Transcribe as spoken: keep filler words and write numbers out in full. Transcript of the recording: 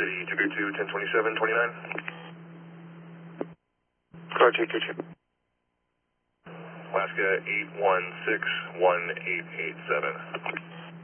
City, two three two, ten twenty-seven, twenty-nine. Car two three two. Alaska eight one six one eight eight seven.